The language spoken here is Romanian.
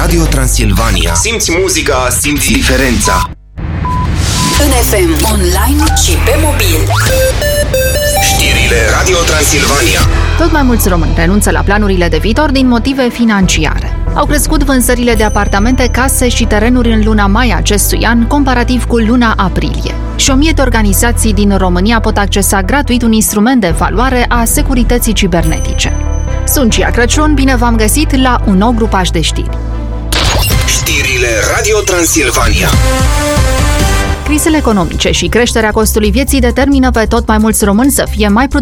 Radio Transilvania. Simți muzica, simți diferența. În FM, online și pe mobil. Știrile Radio Transilvania. Tot mai mulți români renunță la planurile de viitor din motive financiare. Au crescut vânzările de apartamente, case și terenuri în luna mai acestui an, comparativ cu luna aprilie. Și 1000 de organizații din România pot accesa gratuit un instrument de evaluare a securității cibernetice. Sunt Cia Crăciun, bine v-am găsit la un nou grupaj de știri. Știrile Radio Transilvania. Crizele economice și creșterea costului vieții determină pe tot mai mulți români să fie mai prudenți